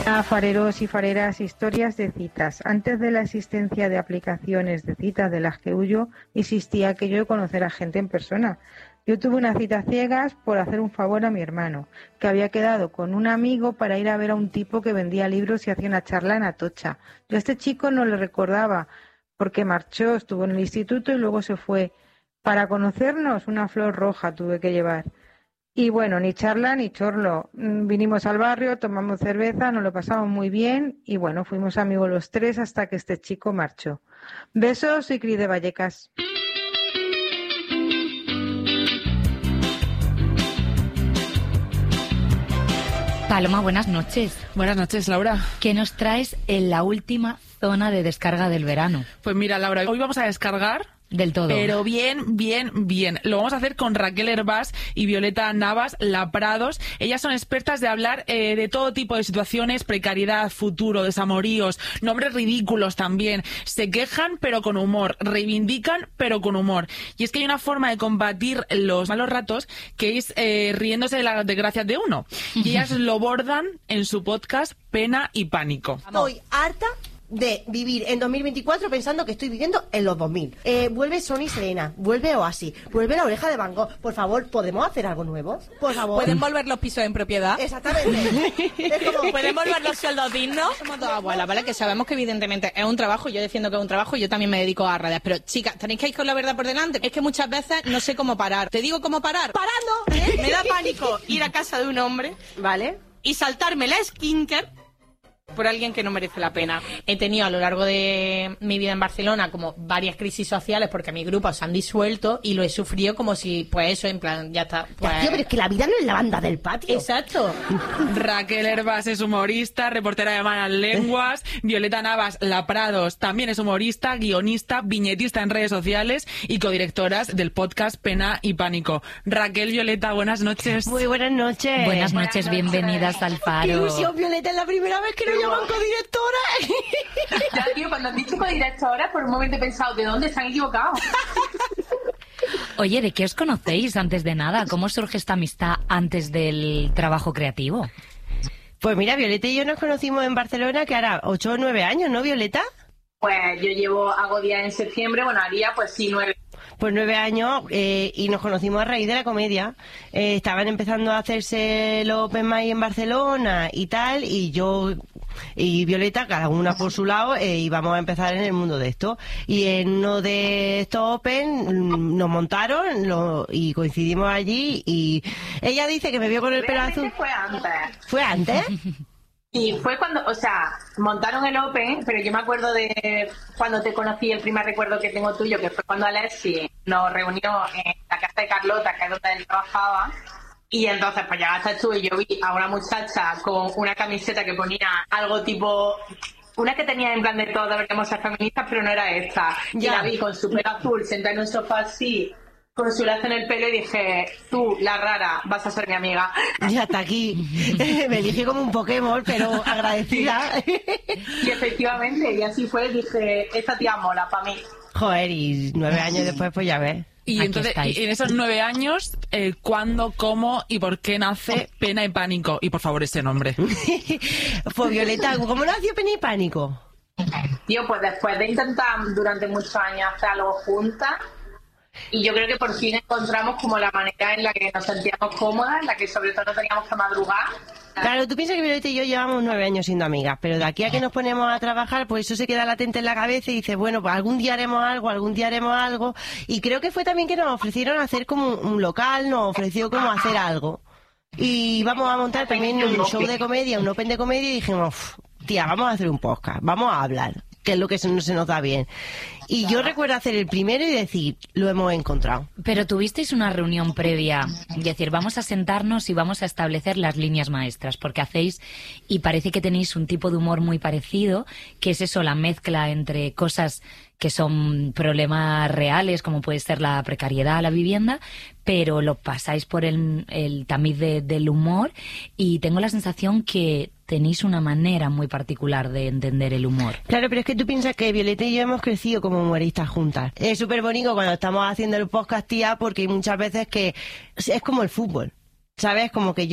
Fareros y fareras, historias de citas. Antes de la existencia de aplicaciones de citas de las que huyo, existía aquello de conocer a gente en persona. Yo tuve una cita ciegas por hacer un favor a mi hermano, que había quedado con un amigo para ir a ver a un tipo que vendía libros y hacía una charla en Atocha. Yo a este chico no le recordaba, porque marchó, estuvo en el instituto y luego se fue. Para conocernos, una flor roja tuve que llevar. Y bueno, ni charla ni chorlo. Vinimos al barrio, tomamos cerveza, nos lo pasamos muy bien y bueno, fuimos amigos los tres hasta que este chico marchó. Besos, soy Cris de Vallecas. Paloma, buenas noches. Buenas noches, Laura. ¿Qué nos traes en la última zona de descarga del verano? Pues mira, Laura, hoy vamos a descargar... Del todo. Pero bien. Lo vamos a hacer con Raquel Hervás y Violeta Navas Laprados. Ellas son expertas de hablar de todo tipo de situaciones, precariedad, futuro, desamoríos, nombres ridículos también. Se quejan, pero con humor. Reivindican, pero con humor. Y es que hay una forma de combatir los malos ratos que es riéndose de las desgracias de uno. Y ellas lo bordan en su podcast Pena y Pánico. Estoy harta de vivir en 2024 pensando que estoy viviendo en los 2000. Vuelve Sony Selena, vuelve Oasis, vuelve La Oreja de Van Gogh. Por favor, ¿podemos hacer algo nuevo? Por favor. ¿Pueden volver los pisos en propiedad? Exactamente. Es como... ¿Pueden volver los sueldos dignos? Somos dos abuelas, ¿vale? Que sabemos que evidentemente es un trabajo, yo defiendo que es un trabajo, yo también me dedico a redes, pero chicas, tenéis que ir con la verdad por delante. Es que muchas veces no sé cómo parar. Te digo cómo parar. ¡Parando! Me da pánico ir a casa de un hombre, ¿vale? Y saltarme la skincare por alguien que no merece la pena. He tenido a lo largo de mi vida en Barcelona como varias crisis sociales porque mis grupos se han disuelto y lo he sufrido como si, pues eso, en plan, ya está. Pues... Ya, tío, pero es que la vida no es la banda del patio. Exacto. Raquel Hervás es humorista, reportera de Malas Lenguas. Violeta Navas Laprados también es humorista, guionista, viñetista en redes sociales y codirectoras del podcast Pena y Pánico. Raquel, Violeta, buenas noches. Muy buenas noches. Buenas noches, bienvenidas al Faro. ¡Qué ilusión, Violeta! Es la primera vez que nos llaman codirectora. Ya, tío, cuando has dicho codirectora, por un momento he pensado, ¿de dónde se han equivocado? Oye, ¿de qué os conocéis antes de nada? ¿Cómo surge esta amistad antes del trabajo creativo? Pues mira, Violeta y yo nos conocimos en Barcelona, que hará 8 o 9 años, ¿no, Violeta? Pues yo hago días en septiembre, bueno, haría pues sí 9. Pues 9 años y nos conocimos a raíz de la comedia. Estaban empezando a hacerse los Open Mic en Barcelona y tal, y yo y Violeta, cada una por su lado, íbamos a empezar en el mundo de esto. Y en uno de estos Open nos montaron y coincidimos allí y ella dice que me vio con el pelo azul. Fue antes. ¿Fue antes? Y fue cuando, o sea, montaron el Open, pero yo me acuerdo de cuando te conocí, el primer recuerdo que tengo tuyo, que fue cuando Alexi nos reunió en la casa de Carlota, que es donde él trabajaba, y entonces pues llegaste tú y yo vi a una muchacha con una camiseta que ponía algo tipo... Una que tenía en plan de todos deberíamos ser feministas, pero no era esta. Y la vi con su pelo azul, sentada en un sofá así, con su lazo en el pelo, y dije, tú, la rara, vas a ser mi amiga. Ya está aquí. Me elige como un Pokémon, pero agradecida. Y efectivamente, y así fue, dije, esta tía mola para mí. Joder, y 9 años después, pues ya ves. Y Aquí entonces, estáis. y en esos 9 años, ¿cuándo, cómo y por qué nace Pena y Pánico? Y por favor, ese nombre. Pues Violeta, ¿cómo nació Pena y Pánico? Tío, pues después de intentar durante muchos años hacer algo juntas, y yo creo que por fin encontramos como la manera en la que nos sentíamos cómodas, en la que sobre todo no teníamos que madrugar. Claro, tú piensas que Violeta y yo llevamos 9 años siendo amigas, pero de aquí a que nos ponemos a trabajar, pues eso se queda latente en la cabeza y dices, bueno, pues algún día haremos algo, y creo que fue también que nos ofrecieron hacer como un local, nos ofreció como hacer algo. Y vamos a montar también un show de comedia, un Open de comedia, y dijimos, tía, vamos a hacer un podcast, vamos a hablar, que es lo que no se nos da bien. Y yo recuerdo hacer el primero y decir, lo hemos encontrado. Pero tuvisteis una reunión previa, es decir, vamos a sentarnos y vamos a establecer las líneas maestras, porque hacéis, y parece que tenéis un tipo de humor muy parecido, que es eso, la mezcla entre cosas que son problemas reales, como puede ser la precariedad, la vivienda, pero lo pasáis por el tamiz del humor, y tengo la sensación que tenéis una manera muy particular de entender el humor. Claro, pero es que tú piensas que Violeta y yo hemos crecido como humoristas juntas. Es súper bonito cuando estamos haciendo el podcast, tía, porque hay muchas veces que es como el fútbol, ¿sabes? Como que yo